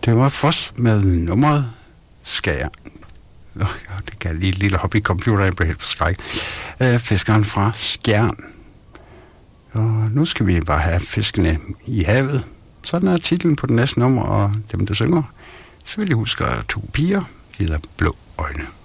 Det var Foss med nummeret Skjern. Det gav lige et lille hop i computeren, jeg blev helt forskrækket. Fiskeren fra Skjern. Og nu skal vi bare have fiskene i havet. Sådan er titlen på den næste nummer, og dem, der synger, så vil jeg huske, at 2 piger hedder Blå Øjne.